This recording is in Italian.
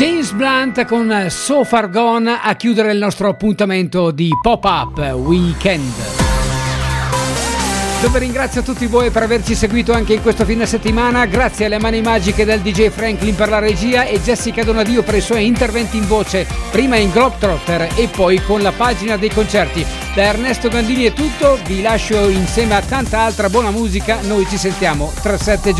James Blunt con So Far Gone a chiudere il nostro appuntamento di Pop-Up Weekend, dove ringrazio tutti voi per averci seguito anche in questo fine settimana. Grazie alle mani magiche del DJ Franklin per la regia e Jessica Donadio per i suoi interventi in voce, prima in Globetrotter e poi con la pagina dei concerti. Da Ernesto Gandini è tutto, vi lascio insieme a tanta altra buona musica, noi ci sentiamo tra 7 giorni.